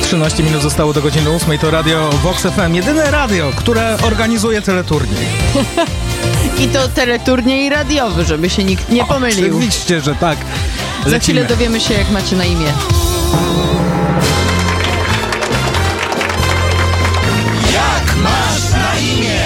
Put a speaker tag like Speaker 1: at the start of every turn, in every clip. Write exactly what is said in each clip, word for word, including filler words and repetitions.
Speaker 1: trzynaście minut zostało do godziny ósmej. To radio Vox F M. Jedyne radio, które organizuje teleturniej.
Speaker 2: I to teleturniej radiowy, żeby się nikt nie pomylił.
Speaker 1: Oczywiście, że tak. Lecimy.
Speaker 2: Za chwilę dowiemy się, jak macie na imię.
Speaker 3: Jak masz na imię?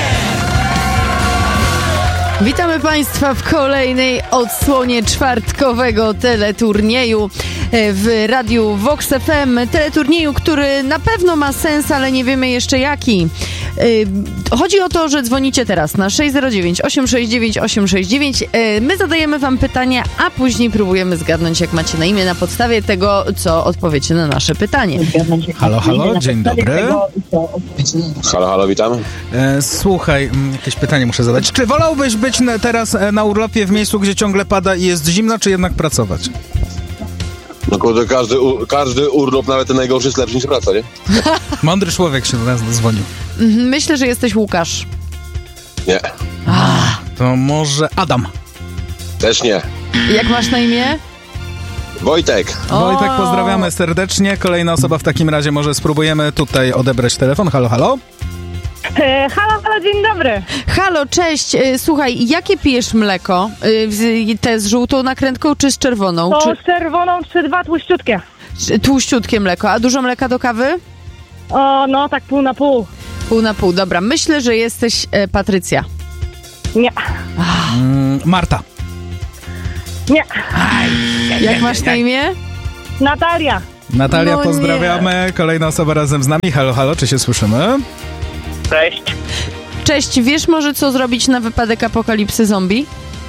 Speaker 2: Witamy Państwa w kolejnej odsłonie czwartkowego teleturnieju w radiu Vox F M. Teleturnieju, który na pewno ma sens, ale nie wiemy jeszcze jaki. Chodzi o to, że dzwonicie teraz na sześć zero dziewięć, osiem sześć dziewięć, osiem sześć dziewięć. My zadajemy wam pytania, a później próbujemy zgadnąć, jak macie na imię na podstawie tego, co odpowiecie na nasze pytanie.
Speaker 1: Halo, halo, dzień dobry.
Speaker 4: Halo, halo, witam.
Speaker 1: E, słuchaj, jakieś pytanie muszę zadać. Czy wolałbyś być na, teraz na urlopie w miejscu, gdzie ciągle pada i jest zimno, czy jednak pracować?
Speaker 4: No kurde, każdy, każdy urlop, nawet ten najgorszy, jest lepszy niż praca, nie?
Speaker 1: Mądry człowiek się do nas dzwonił.
Speaker 2: Myślę, że jesteś Łukasz.
Speaker 4: Nie.
Speaker 2: Ah.
Speaker 1: To może Adam.
Speaker 4: Też nie.
Speaker 2: Jak masz na imię?
Speaker 4: Wojtek.
Speaker 2: O!
Speaker 1: Wojtek, pozdrawiamy serdecznie. Kolejna osoba w takim razie, może spróbujemy tutaj odebrać telefon. Halo, halo.
Speaker 5: E, halo, halo, dzień dobry.
Speaker 2: Halo, cześć. E, Słuchaj, jakie pijesz mleko? E, z- Te z żółtą nakrętką czy z czerwoną?
Speaker 5: To
Speaker 2: Czy
Speaker 5: z czerwoną trzy dwa tłuściutkie.
Speaker 2: czy tłuściutkie mleko? A dużo mleka do kawy?
Speaker 5: O, no tak pół na pół.
Speaker 2: Pół na pół. Dobra, myślę, że jesteś e, Patrycja.
Speaker 5: Nie,
Speaker 1: Mm, Marta.
Speaker 5: nie.
Speaker 2: Jak masz na imię?
Speaker 5: Natalia.
Speaker 1: Natalia,
Speaker 2: No
Speaker 1: pozdrawiamy. Kolejna osoba razem z nami. Halo, halo, czy się słyszymy?
Speaker 5: Cześć.
Speaker 2: Cześć, wiesz może co zrobić na wypadek apokalipsy zombie?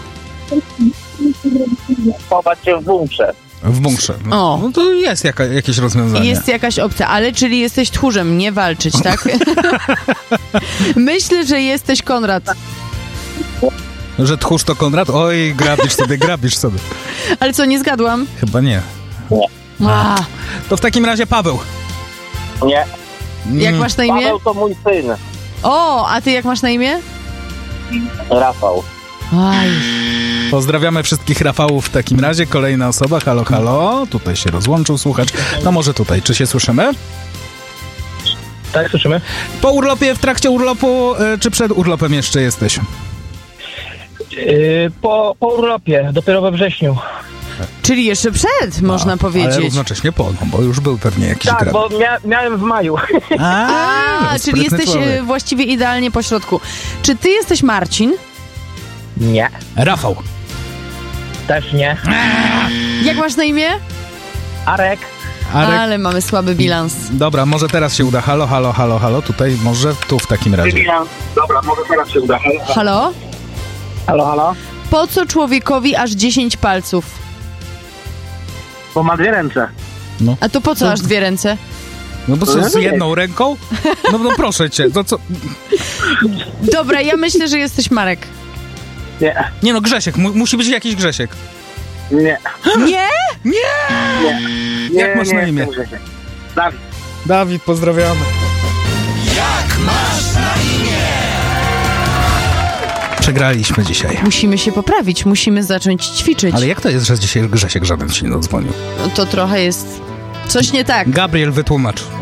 Speaker 6: Chować się w bunkrze.
Speaker 1: W bunkrze. No,
Speaker 2: O.
Speaker 1: no to jest jaka, jakieś rozwiązanie.
Speaker 2: Jest jakaś opcja, ale czyli jesteś tchórzem, nie walczyć, tak? Myślę, że jesteś Konrad.
Speaker 1: Że tchórz to Konrad? Oj, grabisz sobie, grabisz sobie.
Speaker 2: Ale co, nie zgadłam?
Speaker 1: Chyba nie.
Speaker 2: A,
Speaker 1: To w takim razie Paweł.
Speaker 6: Nie.
Speaker 2: jak masz na imię?
Speaker 6: Paweł to mój syn.
Speaker 2: O, a ty jak masz na imię?
Speaker 6: Rafał.
Speaker 2: Aj.
Speaker 1: Pozdrawiamy wszystkich Rafałów w takim razie. Kolejna osoba, halo, halo. Tutaj się rozłączył słuchacz. No może tutaj, czy się słyszymy?
Speaker 7: Tak, słyszymy.
Speaker 1: Po urlopie, w trakcie urlopu, y, czy przed urlopem jeszcze jesteś?
Speaker 7: Yy, po, po urlopie, dopiero we wrześniu.
Speaker 2: Czyli jeszcze przed, można
Speaker 1: A,
Speaker 2: powiedzieć.
Speaker 1: Ale równocześnie po, no, bo już był pewnie jakiś
Speaker 7: Tak,
Speaker 1: grab.
Speaker 7: bo mia- miałem w maju.
Speaker 1: A,
Speaker 2: A, czyli
Speaker 1: sprytny
Speaker 2: jesteś
Speaker 1: człowiek.
Speaker 2: e, właściwie idealnie po środku. Czy ty jesteś Marcin?
Speaker 7: Nie.
Speaker 1: Rafał.
Speaker 7: Też nie.
Speaker 2: Jak masz na imię?
Speaker 7: Arek.
Speaker 1: Arek.
Speaker 2: Ale mamy słaby bilans.
Speaker 1: Dobra, może teraz się uda. Halo, halo, halo, halo. Tutaj może tu w takim razie.
Speaker 6: Dobra, może teraz się uda.
Speaker 2: Halo?
Speaker 7: Halo, halo.
Speaker 2: Po co człowiekowi aż dziesięć palców?
Speaker 6: Bo ma dwie ręce.
Speaker 2: A to po co aż dwie ręce?
Speaker 1: No bo co, z jedną ręką? No, no proszę cię, to co?
Speaker 2: Dobra, ja myślę, że jesteś Marek.
Speaker 6: Nie.
Speaker 1: Nie no, Grzesiek, mu, musi być jakiś Grzesiek.
Speaker 6: Nie.
Speaker 2: Nie?
Speaker 6: Nie.
Speaker 1: Jak masz na imię?
Speaker 6: jestem Grzesiek. Dawid.
Speaker 1: Dawid, pozdrawiamy.
Speaker 3: Jak masz na imię?
Speaker 1: Przegraliśmy dzisiaj.
Speaker 2: Musimy się poprawić, musimy zacząć ćwiczyć.
Speaker 1: Ale jak to jest, że dzisiaj Grzesiek żaden się nie dodzwonił?
Speaker 2: No to trochę jest coś nie tak.
Speaker 1: Gabriel, wytłumacz.